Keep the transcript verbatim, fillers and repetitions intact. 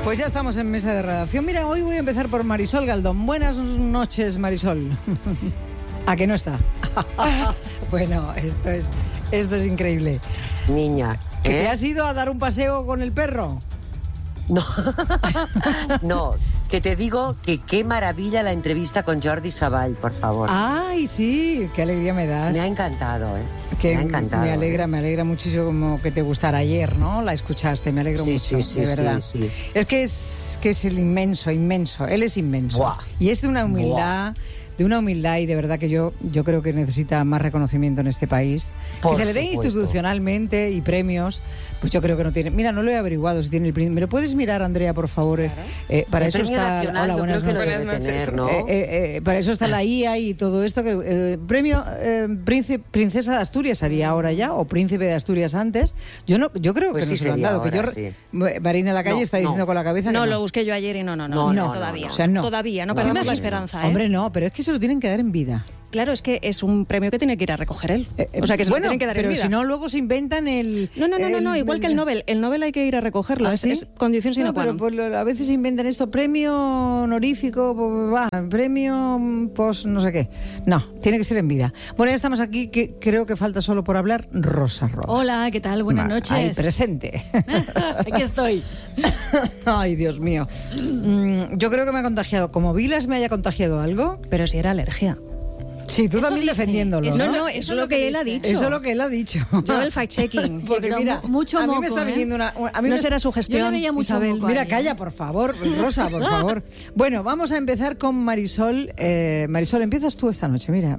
Pues ya estamos en mesa de redacción. Mira, hoy voy a empezar por Marisol Galdón. Buenas noches, Marisol. ¿A que no está? Bueno, esto es, esto es increíble. Niña, ¿Que ¿eh? te has ido a dar un paseo con el perro? No, no, que te digo que qué maravilla la entrevista con Jordi Savall, por favor. Ay, sí, qué alegría me das. Me ha encantado, ¿eh? Que me ha encantado. Me alegra, ¿eh? me alegra muchísimo como que te gustara ayer, ¿no? La escuchaste, me alegro Sí, mucho, sí, sí, de verdad. sí, sí. Es que es que es el inmenso, inmenso. Él es inmenso. Buah. Y es de una humildad, Buah. de una humildad y de verdad que yo, yo creo que necesita más reconocimiento en este país. Por que se le dé supuesto. institucionalmente y premios, pues yo creo que no tiene. Mira, no lo he averiguado si tiene el premio. ¿Me lo puedes mirar, Andrea, por favor? Claro. Eh, para El eso premio está. nacional, Hola, yo buenas creo que lo noches. debe tener, ¿no? Eh, eh, eh, para eso está la I A y todo esto. Que eh, premio eh, príncipe, Princesa de Asturias haría ahora ya, o Príncipe de Asturias antes. Yo no, yo creo Pues que sí no se lo han sería dado. ahora, que yo, sí. Marina Lacalle No, está diciendo no. con la cabeza. No, que lo busqué yo ayer y no, no, no, No, no, no, todavía. no, o sea, no. Todavía, no No, perdamos no, la no. esperanza, ¿eh? Hombre, no, pero es que se lo tienen que dar en vida. Claro, es que es un premio que tiene que ir a recoger él. Eh, eh, o sea, que se bueno, lo tienen que dar pero en vida. si no, luego se inventan el... No, no, no, no, no, el- igual que el Nobel. El Nobel hay que ir a recogerlo. ¿Ah, es, sí? es condición sine No, qua pero non. pues, lo- a veces inventan esto, premio honorífico, va, premio pos no sé qué. No, tiene que ser en vida. Bueno, ya estamos aquí, que creo que falta solo por hablar Rosa Roda. Hola, ¿qué tal? Buenas Ma- noches. Ahí, presente. Aquí estoy. Ay, Dios mío. Mm, Yo creo que me ha contagiado. Como Vilas me haya contagiado algo. Pero si era alergia. Sí, tú Eso también dice. defendiéndolo. Eso No, ¿no? no, Eso eso es lo que él ha dice. dicho. Eso es lo que él ha dicho. Yo el fact-checking. Porque pero mira, mu- mucho a mí me moco, está ¿eh? viniendo una... A mí No me será está- su gestión, Yo le veía mucho Isabel. moco. Mira, Ahí, ¿eh? calla, por favor, Rosa, por favor. Bueno, vamos a empezar con Marisol. Eh, Marisol, empiezas tú esta noche, mira.